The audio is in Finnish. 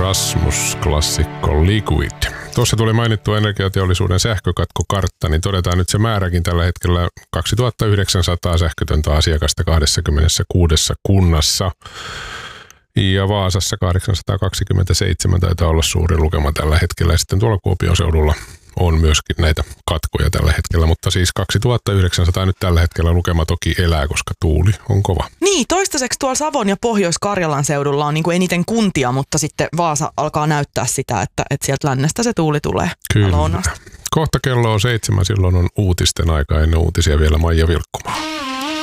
Rasmus-klassikko Liquid. Tuossa tuli mainittua energiateollisuuden sähkökatkokartta, niin todetaan nyt se määräkin tällä hetkellä 2900 sähkötöntä asiakasta 26 kunnassa. Ja Vaasassa 827 taitaa olla suurin lukema tällä hetkellä. Ja sitten tuolla Kuopion seudulla on myöskin näitä katkoja tällä hetkellä, mutta siis 2900 nyt tällä hetkellä lukema toki elää, koska tuuli on kova. Niin, toistaiseksi tuolla Savon ja Pohjois-Karjalan seudulla on niin kuin eniten kuntia, mutta sitten Vaasa alkaa näyttää sitä, että sieltä lännestä se tuuli tulee. Kyllä. Kohta kello on 7, silloin on uutisten aika, ennen uutisia vielä Maija Vilkkumaa.